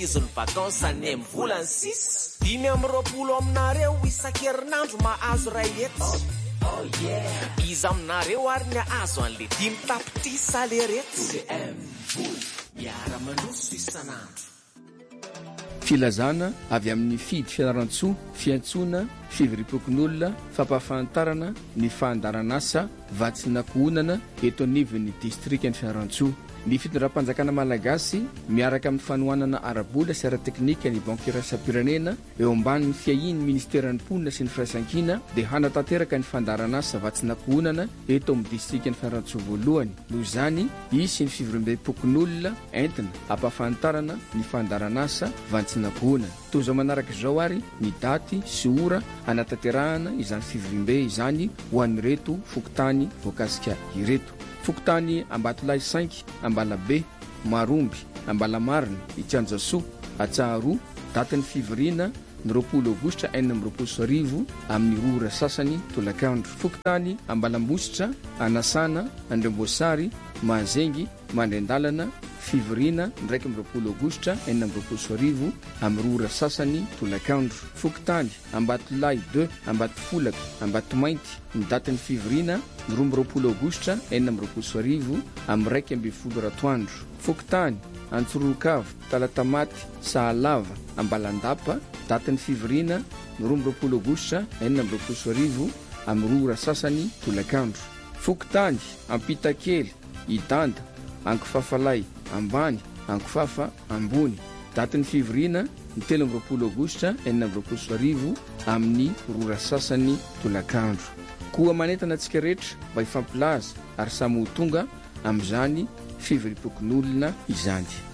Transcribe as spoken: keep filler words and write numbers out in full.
season vacances any amin'ny volana six dimy amin'ny roapolo aminareo isan-kerinandro mahazo ray hetsy oh yeah izy aminareo ary ny azo an'le dimy tapitisa le retsy miara-mandroso isan'andro. Filazana avy amin'ny fidy fianaran-tsoa fiantsoana fivoripokon'olona fampahafantarana ny fandaranasa vatsinankohonana eto anivon'ny district ny fianaran-tsoa. Ny fitondram-panjakana malagasy miaraka amin'ny fanohanana arabola sy ara-teknika ny banque iraisam-pirenena eo ambanin'ny fiahin'ny ministeran'ny mponina sy ny firaisan-kina dia hanatanteraka ny fandaranasa vatsinankohonana eto amin'ny district ny fianaran-tsoa voalohany. Noho izany izy sy ny fivoriam-pokon'olona entina hampahafantarana ny fandaranasa vatsinankohonana. Toy izao manaraka izao ary ny daty sy ora hanatanterahana izany fivoriam-be izany ho an'ireto fokontany voakasika ireto. Fokontany Ambatolahy cinq, Ambalabe, Maromby, Ambalamarina, Itsanjasoa, Atsaharoa, datin'ny fivoriana ny roapolo aogositra enina amby roapolo sy arivo amin'ny roa ora sasany tolakandro. Fokontany Ambalambositra, Anasana, Andremboasary, Mahazengy, Mandrendalana, fivoriana ndraiky amby roapolo aogositra enina amby roapolo sy arivo amin'ny roa ora sasany tolakandro. Fokontany Ambatolahy deux, Ambatofolaka, Ambatomainty, ny datin'ny fivoriana ny roa amby roapolo aogositra enina amby roapolo sy arivo amin'ny raiky amby folo ratoandro. Fokontany Antsorokavo, Talatamaty, Sahalava, Ambalandapa, datin'ny fivoriana ny roa amby roapolo aogositra enina amby roapolo sy arivo amin'ny roa ora sasany tolakandro. Fokontany Ampitakely, Idanda, Ankofafalay, Ambany, Ankofafa, Ambony, datin'ny fivoriana ny telo amby roapolo aogositra enina amby roapolo sy arivo amin'ny roa ora sasany tolakandro. Koa manentana antsika rehetra mba hifampilaza ary samy ho tonga amin'izany fivoriam-pokon'olona izany.